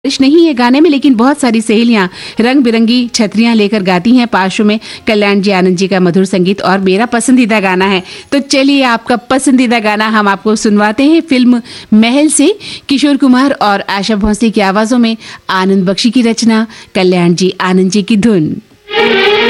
बारिश नहीं है गाने में, लेकिन बहुत सारी सहेलियां रंग बिरंगी छतरियां लेकर गाती हैं। पार्श्व में कल्याण जी, आनंद जी का मधुर संगीत और मेरा पसंदीदा गाना है। तो चलिए आपका पसंदीदा गाना हम आपको सुनवाते हैं फिल्म महल से। किशोर कुमार और आशा भोसले की आवाजों में, आनंद बख्शी की रचना, कल्याण जी, आनंद जी की धुन।